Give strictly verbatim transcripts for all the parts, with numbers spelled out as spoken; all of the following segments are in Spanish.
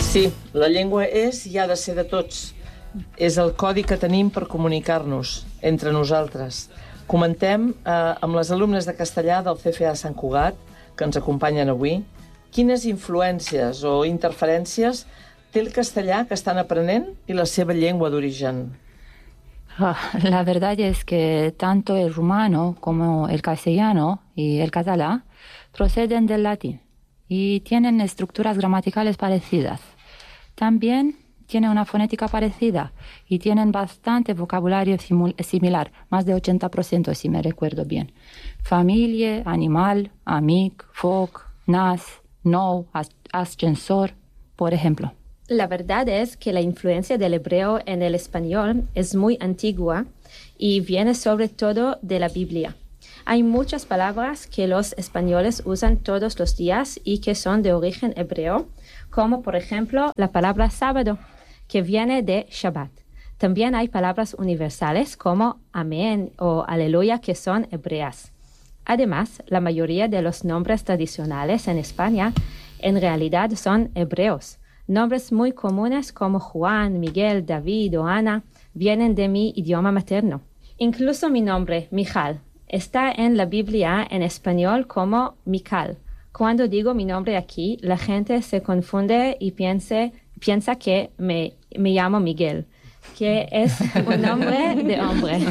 Sí, la llengua és i ha de ser de tots. És el codi que tenim per comunicar-nos entre nosaltres. Comentem eh, amb les alumnes de castellà del C F A Sant Cugat, que ens acompanyen avui, quines influències o interferències té el castellà que estan aprenent i la seva llengua d'origen. Oh, la verdad es que tanto el rumano como el castellano y el catalán proceden del latín y tienen estructuras gramaticales parecidas. También tienen una fonética parecida y tienen bastante vocabulario similar, más de ochenta por ciento si me recuerdo bien. Familia, animal, amic, foc, nas, nou, ascensor, por ejemplo. La verdad es que la influencia del hebreo en el español es muy antigua y viene sobre todo de la Biblia. Hay muchas palabras que los españoles usan todos los días y que son de origen hebreo, como por ejemplo la palabra sábado, que viene de Shabbat. También hay palabras universales como amén o aleluya que son hebreas. Además, la mayoría de los nombres tradicionales en España en realidad son hebreos. Nombres muy comunes como Juan, Miguel, David o Ana vienen de mi idioma materno. Incluso mi nombre, Mijal, está en la Biblia en español como Mical. Cuando digo mi nombre aquí, la gente se confunde y piensa, piensa que me, me llamo Miguel, que es un nombre de hombre.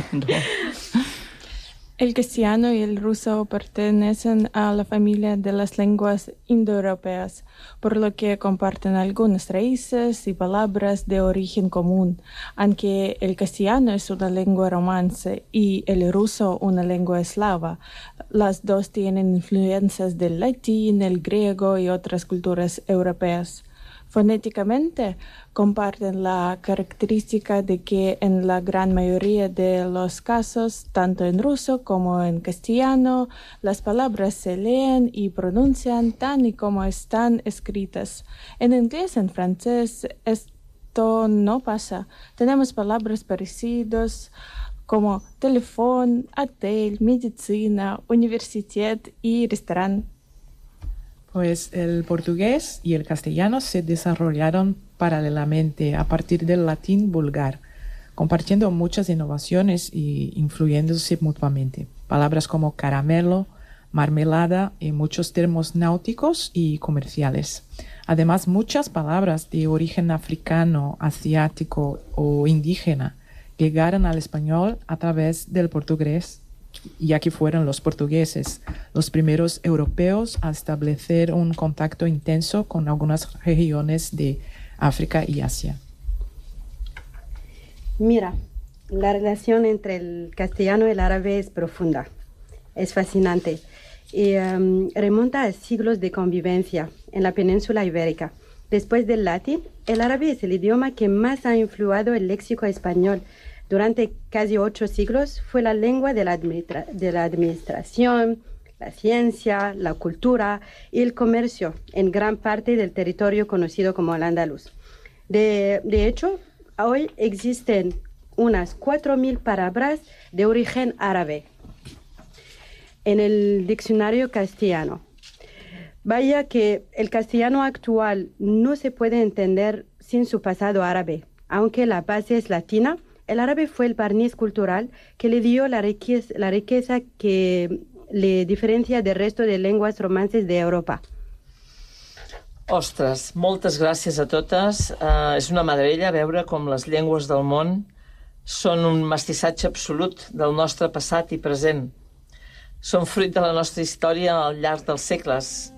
El castellano y el ruso pertenecen a la familia de las lenguas indoeuropeas, por lo que comparten algunas raíces y palabras de origen común. Aunque el castellano es una lengua romance y el ruso una lengua eslava, las dos tienen influencias del latín, el griego y otras culturas europeas. Fonéticamente, comparten la característica de que en la gran mayoría de los casos, tanto en ruso como en castellano, las palabras se leen y pronuncian tan y como están escritas. En inglés y en francés esto no pasa. Tenemos palabras parecidas como teléfono, hotel, medicina, universidad y restaurante. Pues el portugués y el castellano se desarrollaron paralelamente a partir del latín vulgar, compartiendo muchas innovaciones y influyéndose mutuamente. Palabras como caramelo, marmelada y muchos términos náuticos y comerciales. Además, muchas palabras de origen africano, asiático o indígena llegaron al español a través del portugués, ya que fueron los portugueses los primeros europeos a establecer un contacto intenso con algunas regiones de África y Asia. Mira, la relación entre el castellano y el árabe es profunda, es fascinante y um, remonta a siglos de convivencia en la península ibérica. Después del latín, el árabe es el idioma que más ha influido el léxico español. Durante casi ocho siglos fue la lengua de la, administra- de la administración, la ciencia, la cultura y el comercio en gran parte del territorio conocido como el andaluz. De, de hecho, hoy existen unas cuatro mil palabras de origen árabe en el diccionario castellano. Vaya que el castellano actual no se puede entender sin su pasado árabe, aunque la base es latina. El árabe fue el barniz cultural que le dio la riqueza, la riqueza que le diferencia del resto de lenguas romances de Europa. Ostres, moltes gràcies a totes. Uh, és una meravella veure com les llengües del món són un mestissatge absolut del nostre passat i present. Són fruit de la nostra història al llarg dels segles